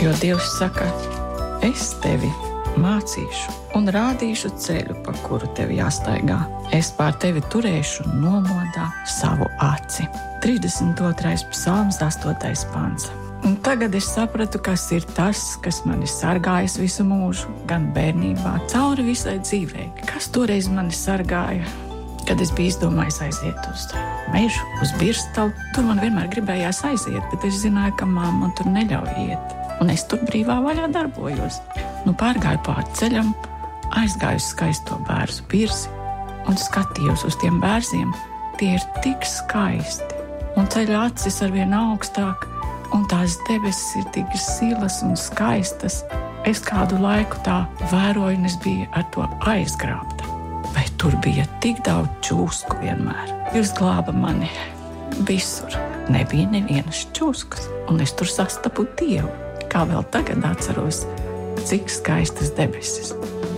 Jo Dievs saka, es tevi mācīšu un rādīšu ceļu, pa kuru tev jāstaigā. Es pār tevi turēšu nomodā savu aci. 32. psalms, 8. pants. Un tagad es sapratu, kas ir tas, kas mani sargājas visu mūžu, gan bērnībā, cauri visai dzīvei. Kas toreiz mani sargāja, kad es biju izdomājis aiziet uz mežu, uz Birstalu. Tur man vienmēr gribējās aiziet, bet es zināju, ka mamma tur neļauj iet. Un es tur brīvā vaļā darbojos. Pārgāju pāri ceļam, aizgāju uz skaisto bērzu pirsi un skatījos uz tiem bērziem. Tie ir tik skaisti, un ceļa acis arvien augstāk, un tās debesis ir tik silas un skaistas. Es kādu laiku tā vēroju, un es biju ar to aizgrābta. Bet tur bija tik daudz čūsku vienmēr. Jūs glāba mani visur. Nebija nevienas čūskas, un es tur sastapu Dievu. Kā vēl tagad atceros, cik skaistas debesis.